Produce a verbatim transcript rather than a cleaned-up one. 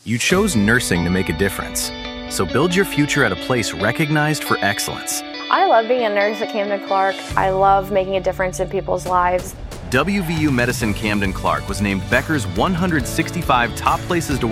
You chose nursing to make a difference. So build your future at a place recognized for excellence. I love being a nurse at Camden Clark. I love making a difference in people's lives. W V U Medicine Camden Clark was named Becker's one hundred sixty-five top places to